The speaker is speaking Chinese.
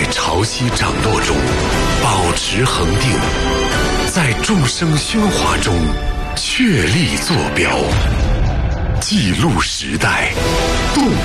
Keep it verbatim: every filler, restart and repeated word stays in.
潮汐涨落中保持恒定，在众生喧哗中确立坐标，记录时代，动